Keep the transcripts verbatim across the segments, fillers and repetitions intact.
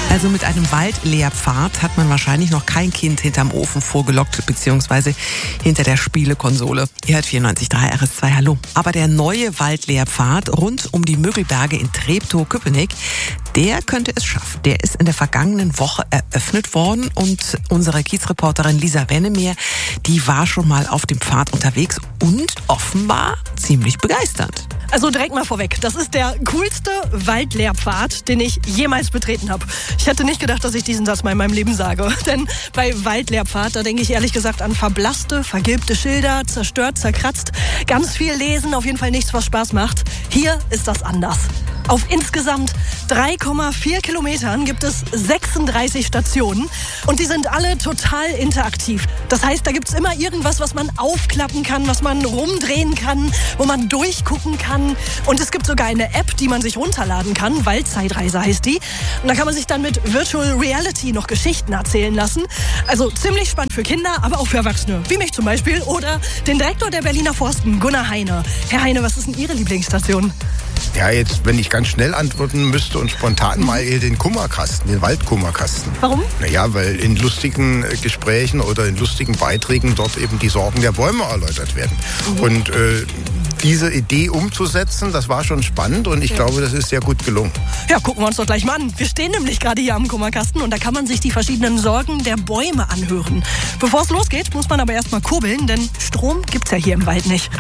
Also mit einem Waldlehrpfad hat man wahrscheinlich noch kein Kind hinterm Ofen vorgelockt, beziehungsweise hinter der Spielenkonsole. Ihr hört vierundneunzig Komma drei R S zwei, hallo. Aber der neue Waldlehrpfad rund um die Müggelberge in Treptow-Köpenick, der könnte es schaffen. Der ist in der vergangenen Woche eröffnet worden und unsere Kiezreporterin Lisa Wennemeer, die war schon mal auf dem Pfad unterwegs und offenbar ziemlich begeistert. Also direkt mal vorweg, das ist der coolste Waldlehrpfad, den ich jemals betreten habe. Ich hätte nicht gedacht, dass ich diesen Satz mal in meinem Leben sage. Denn bei Waldlehrpfad, da denke ich ehrlich gesagt an verblasste, vergilbte Schilder, zerstört, zerkratzt. Ganz viel lesen, auf jeden Fall nichts, was Spaß macht. Hier ist das anders. Auf insgesamt drei Komma vier Kilometern gibt es sechsunddreißig Stationen und die sind alle total interaktiv. Das heißt, da gibt es immer irgendwas, was man aufklappen kann, was man rumdrehen kann, wo man durchgucken kann. Und es gibt sogar eine App, die man sich runterladen kann. Waldzeitreise heißt die. Und da kann man sich dann mit Virtual Reality noch Geschichten erzählen lassen. Also ziemlich spannend für Kinder, aber auch für Erwachsene. Wie mich zum Beispiel oder den Direktor der Berliner Forsten, Gunnar Heine. Herr Heine, was ist denn Ihre Lieblingsstation? Ja, jetzt, wenn ich ganz schnell antworten müsste und spontan mal den Kummerkasten, den Waldkummerkasten. Warum? Naja, weil in lustigen Gesprächen oder in lustigen Beiträgen dort eben die Sorgen der Bäume erläutert werden. Mhm. Und äh, diese Idee umzusetzen, das war schon spannend und ich ja. glaube, das ist sehr gut gelungen. Ja, gucken wir uns doch gleich mal an. Wir stehen nämlich gerade hier am Kummerkasten und da kann man sich die verschiedenen Sorgen der Bäume anhören. Bevor es losgeht, muss man aber erstmal kurbeln, denn Strom gibt's ja hier im Wald nicht.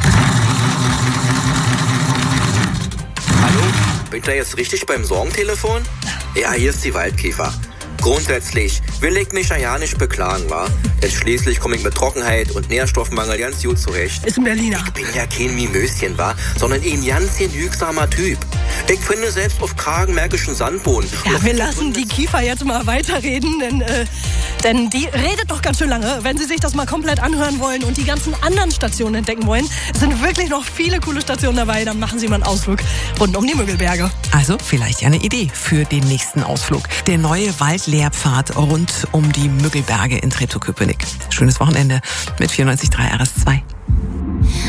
Hallo, bin ich da jetzt richtig beim Sorgentelefon? Ja, hier ist die Waldkäfer. Grundsätzlich will ich mich ja nicht beklagen, wa? Denn schließlich komme ich mit Trockenheit und Nährstoffmangel ganz gut zurecht. Ist ein Berliner. Ich bin ja kein Mimöschen, wa? Sondern ein ganz genügsamer Typ. Ich finde selbst auf kargen märkischen Sandboden. Ja, wir lassen die Kiefer jetzt mal weiterreden, denn, äh, denn die redet doch ganz schön lange. Wenn Sie sich das mal komplett anhören wollen und die ganzen anderen Stationen entdecken wollen, es sind wirklich noch viele coole Stationen dabei, dann machen Sie mal einen Ausflug rund um die Müggelberge. Also vielleicht ja eine Idee für den nächsten Ausflug. Der neue Waldlehrpfad rund um die Müggelberge in Treptow-Köpenick. Schönes Wochenende mit vierundneunzig Komma drei R S zwei.